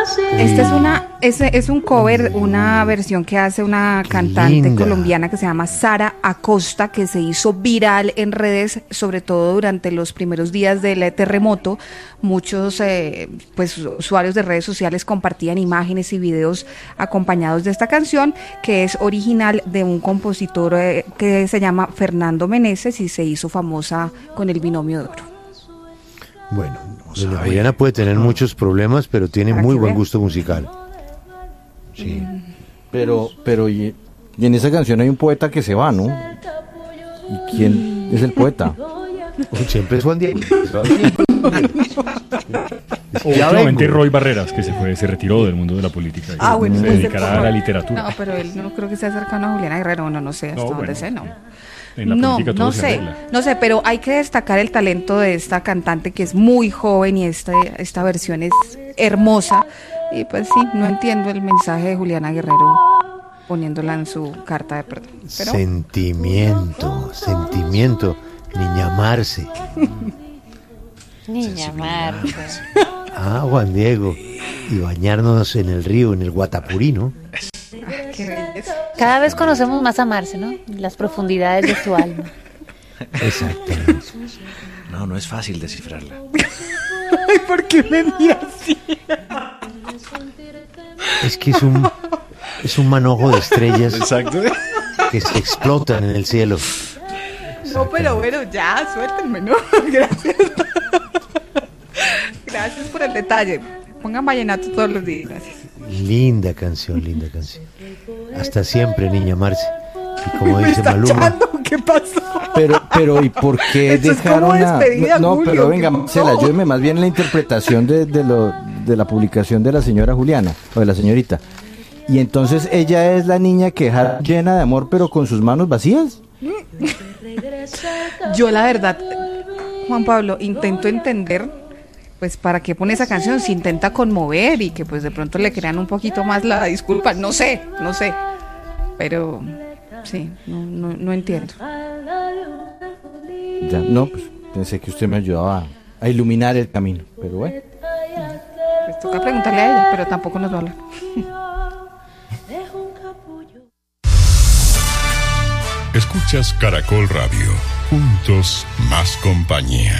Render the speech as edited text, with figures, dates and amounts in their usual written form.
Es un cover, una versión que hace una cantante colombiana que se llama Sara Acosta, que se hizo viral en redes, sobre todo durante los primeros días del terremoto. Muchos usuarios de redes sociales compartían imágenes y videos acompañados de esta canción, que es original de un compositor que se llama Fernando Meneses y se hizo famosa con el Binomio de Oro. Bueno, doña Juliana puede tener muchos problemas, pero tiene muy buen gusto musical. Sí. Pero y en esa canción hay un poeta que se va, ¿no? ¿Y quién es el poeta? Siempre es Juan Diego. Últimamente Roy Barreras, que se retiró del mundo de la política. Bueno, se dedicará a la literatura. No, pero él no creo que sea cercano a Juliana Guerrero, no sé hasta dónde sé, ¿no? En la política todo se arregla. No sé, pero hay que destacar el talento de esta cantante que es muy joven y esta versión es hermosa. Y pues sí, no entiendo el mensaje de Juliana Guerrero poniéndola en su carta de perdón. Pero... Sentimiento, niña Marce. Niña Marce. Juan Diego. Y bañarnos en el río, en el Guatapurí, ¿no? Cada vez conocemos más a Marce, ¿no? Las profundidades de su alma. Exactamente. No es fácil descifrarla. Ay, ¿por qué me mira así? Es que es un manojo de estrellas. Exacto. Que se explotan en el cielo. No, pero bueno, ya, suéltenme, ¿no? Gracias. Gracias por el detalle. Pongan vallenato todos los días, gracias. Linda canción. Hasta siempre, niña Marce. Y como dice Maluma. ¿Qué pasó? Pero ¿y por qué esto dejaron es como despedida, No, Julio, pero venga, Marcela, ayúdeme más bien en la interpretación de la publicación de la señora Juliana, o de la señorita. Y entonces ella es la niña que deja llena de amor, pero con sus manos vacías. Yo la verdad, Juan Pablo, intento entender, pues para qué pone esa canción, si intenta conmover y que pues de pronto le crean un poquito más la disculpa, no sé, pero sí, no entiendo. Ya, no, pues pensé que usted me ayudaba a iluminar el camino, pero bueno. Pues toca preguntarle a ella, pero tampoco nos va a hablar. Escuchas Caracol Radio. Juntos, más compañía.